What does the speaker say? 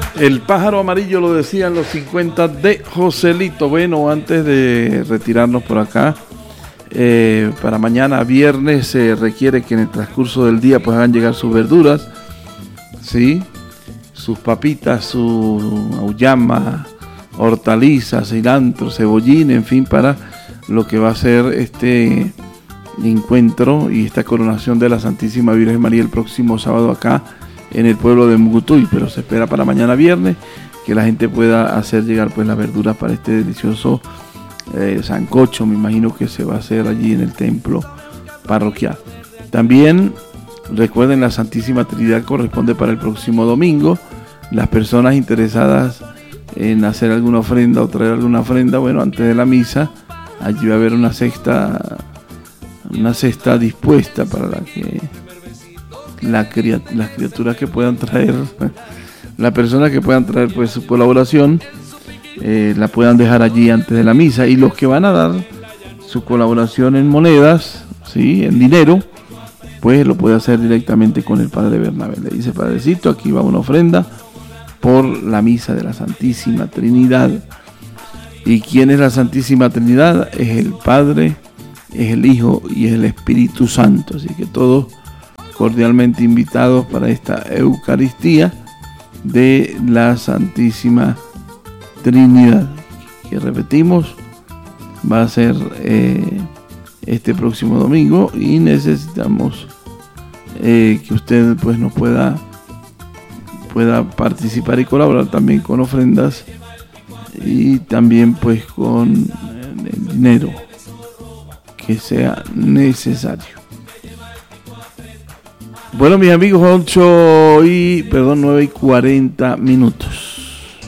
El pájaro amarillo lo decían los 50 de Joselito. Bueno, antes de retirarnos por acá, para mañana viernes se requiere que en el transcurso del día pues hagan llegar sus verduras, ¿sí? Sus papitas, su auyama, hortalizas, cilantro, cebollín, en fin, para lo que va a ser este encuentro y esta coronación de la Santísima Virgen María el próximo sábado acá en el pueblo de Mugutuy, pero se espera para mañana viernes que la gente pueda hacer llegar pues las verduras para este delicioso sancocho, me imagino que se va a hacer allí en el templo parroquial. También recuerden, la Santísima Trinidad corresponde para el próximo domingo. Las personas interesadas en hacer alguna ofrenda o traer alguna ofrenda, bueno, antes de la misa, allí va a haber una cesta dispuesta para las criaturas que puedan traer, las personas que puedan traer pues su colaboración, la puedan dejar allí antes de la misa, y los que van a dar su colaboración en monedas, ¿sí?, en dinero, pues lo puede hacer directamente con el Padre Bernabé. Le dice: Padrecito, aquí va una ofrenda por la misa de la Santísima Trinidad. ¿Y quién es la Santísima Trinidad? Es el Padre, es el Hijo y es el Espíritu Santo. Así que todos cordialmente invitados para esta Eucaristía de la Santísima Trinidad, que repetimos, va a ser este próximo domingo, y necesitamos que usted pues nos pueda participar y colaborar también con ofrendas y también pues con el dinero que sea necesario. Bueno, mis amigos, 9:40 minutos.